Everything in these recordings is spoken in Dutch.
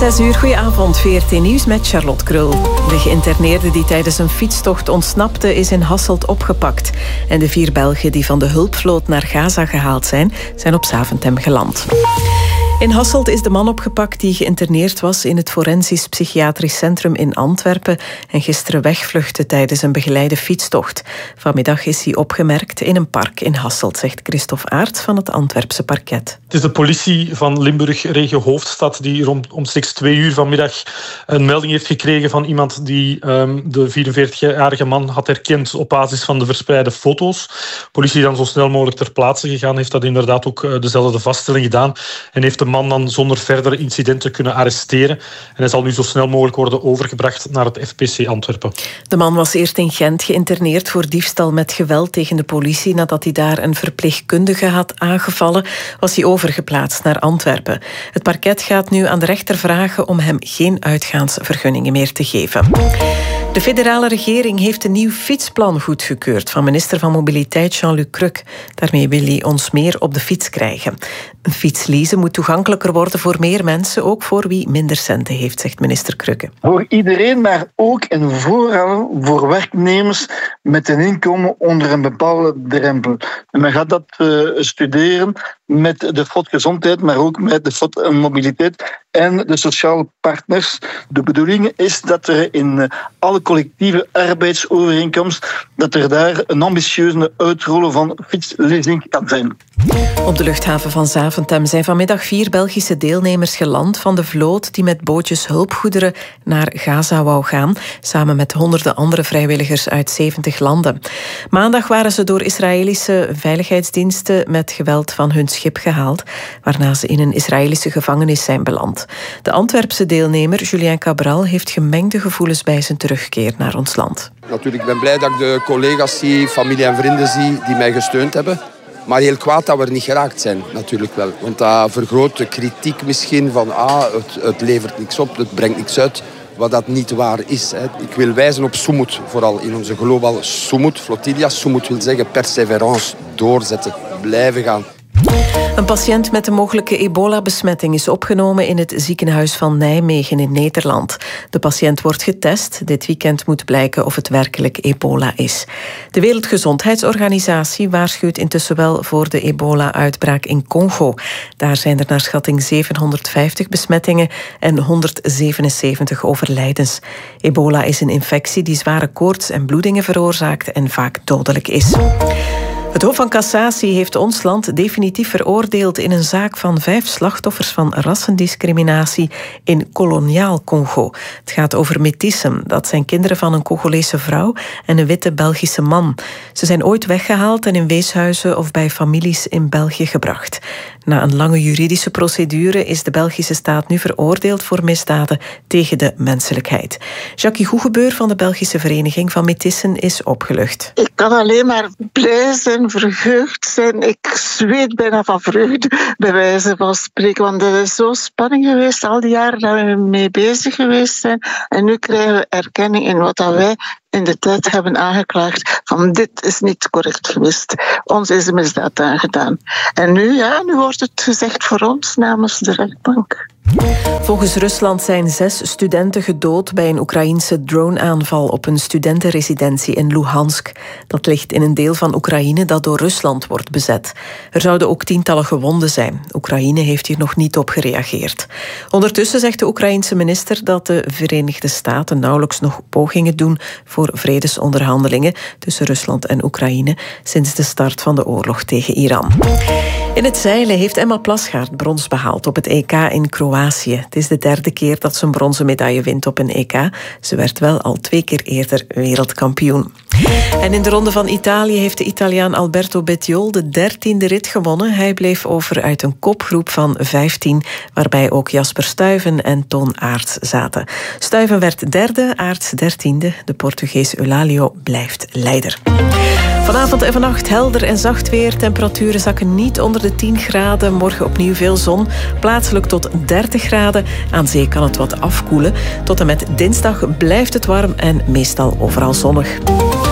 6 uur, goedenavond, VRT Nieuws met Charlotte Krul. De geïnterneerde die tijdens een fietstocht ontsnapte is in Hasselt opgepakt. En de 4 Belgen die van de hulpvloot naar Gaza gehaald zijn op Zaventem geland. In Hasselt is de man opgepakt die geïnterneerd was in het Forensisch Psychiatrisch Centrum in Antwerpen en gisteren wegvluchtte tijdens een begeleide fietstocht. Vanmiddag is hij opgemerkt in een park in Hasselt, zegt Christophe Aerts van het Antwerpse parket. Het is de politie van Limburg, regio Hoofdstad, die omstreeks 2 uur vanmiddag een melding heeft gekregen van iemand die de 44-jarige man had herkend op basis van de verspreide foto's. De politie is dan zo snel mogelijk ter plaatse gegaan, heeft dat inderdaad ook dezelfde vaststelling gedaan en heeft de man dan zonder verdere incidenten kunnen arresteren. En hij zal nu zo snel mogelijk worden overgebracht naar het FPC Antwerpen. De man was eerst in Gent geïnterneerd voor diefstal met geweld tegen de politie. Nadat hij daar een verpleegkundige had aangevallen, was hij overgeplaatst naar Antwerpen. Het parket gaat nu aan de rechter vragen om hem geen uitgaansvergunningen meer te geven. De federale regering heeft een nieuw fietsplan goedgekeurd van minister van Mobiliteit Jean-Luc Cruc. Daarmee wil hij ons meer op de fiets krijgen. Een fietsleasen moet toegankelijker worden voor meer mensen, ook voor wie minder centen heeft, zegt minister Cruc. Voor iedereen, maar ook en vooral voor werknemers met een inkomen onder een bepaalde drempel. En men gaat dat studeren met de FOD Gezondheid, maar ook met de FOD Mobiliteit en de sociale partners. De bedoeling is dat er in alle collectieve arbeidsovereenkomst dat er daar een ambitieuze uitrollen van fietsleasing kan zijn. Op de luchthaven van Zaventem zijn vanmiddag 4 Belgische deelnemers geland van de vloot die met bootjes hulpgoederen naar Gaza wou gaan, samen met honderden andere vrijwilligers uit 70 landen. Maandag waren ze door Israëlische veiligheidsdiensten met geweld van hun schip gehaald, waarna ze in een Israëlische gevangenis zijn beland. De Antwerpse deelnemer Julien Cabral heeft gemengde gevoelens bij zijn terugkeer naar ons land. Natuurlijk, ik ben blij dat ik de collega's zie, familie en vrienden zie die mij gesteund hebben. Maar heel kwaad dat we er niet geraakt zijn, natuurlijk wel. Want dat vergroot de kritiek misschien van het levert niks op, het brengt niks uit. Wat dat niet waar is. Hè. Ik wil wijzen op Soemoed, vooral in onze global Soemoed, flotilla. Soemoed wil zeggen perseverance, doorzetten, blijven gaan. Een patiënt met een mogelijke ebola-besmetting is opgenomen in het ziekenhuis van Nijmegen in Nederland. De patiënt wordt getest. Dit weekend moet blijken of het werkelijk ebola is. De Wereldgezondheidsorganisatie waarschuwt intussen wel voor de ebola-uitbraak in Congo. Daar zijn er naar schatting 750 besmettingen en 177 overlijdens. Ebola is een infectie die zware koorts en bloedingen veroorzaakt en vaak dodelijk is. Het Hof van Cassatie heeft ons land definitief veroordeeld in een zaak van 5 slachtoffers van rassendiscriminatie in koloniaal Congo. Het gaat over métissen. Dat zijn kinderen van een Congolese vrouw en een witte Belgische man. Ze zijn ooit weggehaald en in weeshuizen of bij families in België gebracht. Na een lange juridische procedure is de Belgische staat nu veroordeeld voor misdaden tegen de menselijkheid. Jackie Goegebeur van de Belgische Vereniging van Métissen is opgelucht. Ik kan alleen maar blij zijn, verheugd zijn. Ik zweet bijna van vreugde, bij wijze van spreken. Want er is zo'n spanning geweest al die jaren dat we mee bezig geweest zijn. En nu krijgen we erkenning in wat wij in de tijd hebben aangeklaagd van dit is niet correct geweest. Ons is de misdaad aangedaan. En nu wordt het gezegd voor ons namens de rechtbank. Volgens Rusland zijn 6 studenten gedood bij een Oekraïense droneaanval op een studentenresidentie in Luhansk. Dat ligt in een deel van Oekraïne dat door Rusland wordt bezet. Er zouden ook tientallen gewonden zijn. Oekraïne heeft hier nog niet op gereageerd. Ondertussen zegt de Oekraïense minister dat de Verenigde Staten nauwelijks nog pogingen doen voor vredesonderhandelingen tussen Rusland en Oekraïne sinds de start van de oorlog tegen Iran. In het zeilen heeft Emma Plasgaard brons behaald op het EK in Kroatië. Het is de 3e keer dat ze een bronzen medaille wint op een EK. Ze werd wel al 2 keer eerder wereldkampioen. En in de Ronde van Italië heeft de Italiaan Alberto Bettiol de 13e rit gewonnen. Hij bleef over uit een kopgroep van 15, waarbij ook Jasper Stuyven en Toon Aerts zaten. Stuyven werd 3e, Aerts 13e. De Portugees Eulálio blijft leider. Vanavond en vannacht helder en zacht weer. Temperaturen zakken niet onder de 10 graden. Morgen opnieuw veel zon. Plaatselijk tot 30 graden. Aan zee kan het wat afkoelen. Tot en met dinsdag blijft het warm en meestal overal zonnig.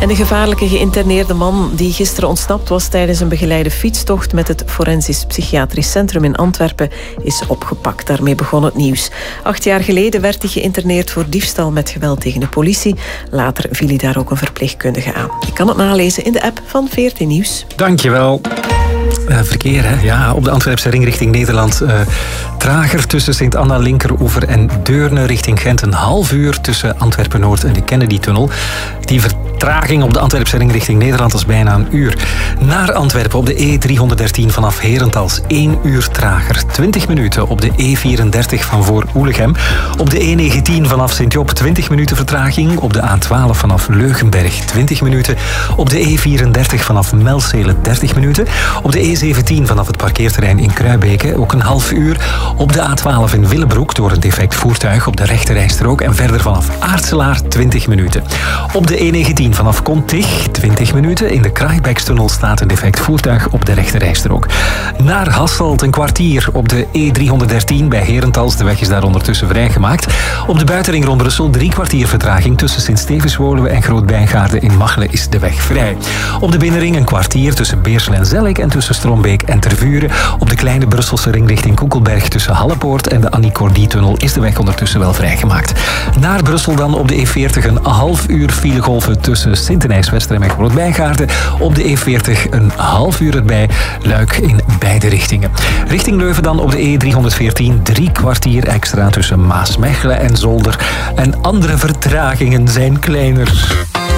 En de gevaarlijke geïnterneerde man die gisteren ontsnapt was tijdens een begeleide fietstocht met het Forensisch Psychiatrisch Centrum in Antwerpen is opgepakt. Daarmee begon het nieuws. 8 jaar geleden werd hij geïnterneerd voor diefstal met geweld tegen de politie. Later viel hij daar ook een verpleegkundige aan. Je kan het nalezen in de app van VRT Nieuws. Dankjewel. Verkeer, hè? Ja, op de Antwerpse ring richting Nederland. Trager tussen Sint-Anna, Linkeroever en Deurne richting Gent. Een half uur tussen Antwerpen-Noord en de Kennedy-tunnel. Die vertraging op de Antwerpse ring richting Nederland is bijna een uur. Naar Antwerpen op de E313 vanaf Herentals 1 uur trager. 20 minuten op de E34 van voor Oelegem. Op de E19 vanaf Sint-Job 20 minuten vertraging. Op de A12 vanaf Leugenberg 20 minuten. Op de E34 vanaf Melzele 30 minuten. Op de E17 vanaf het parkeerterrein in Kruibeke ook een half uur. Op de A12 in Willebroek door een defect voertuig op de rechterrijstrook. En verder vanaf Aartselaar 20 minuten. Op de E19 vanaf Kontig 20 minuten. In de Kraaibekstunnel staat een defect voertuig op de rechterrijstrook. Naar Hasselt een kwartier op de E313 bij Herentals. De weg is daar ondertussen vrijgemaakt. Op de buitenring rond Brussel 3 kwartier vertraging. Tussen Sint-Stevenswoluwe en Groot-Bijngaarden in Machelen is de weg vrij. Op de binnenring een kwartier tussen Beersel en Zellik en tussen Strombeek en Tervuren. Op de kleine Brusselse ring richting Koekelberg tussen Hallepoort en de Annie Cordy-tunnel is de weg ondertussen wel vrijgemaakt. Naar Brussel dan op de E40 een half uur filegolven tussen Sint-Denijs-Westerhem en Groot-Bijngaarden. Op de E40 een half uur erbij, Luik in beide richtingen. Richting Leuven dan op de E314 3 kwartier extra tussen Maasmechelen en Zolder. En andere vertragingen zijn kleiner.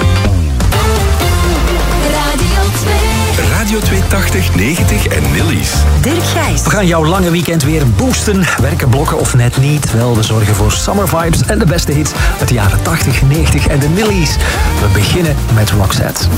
Radio 280, 90 en Nillies. Dirk Gijs. We gaan jouw lange weekend weer boosten. Werken, blokken of net niet? Wel, we zorgen voor summer vibes en de beste hits uit de jaren 80, 90 en de Nillies. We beginnen met Roxette.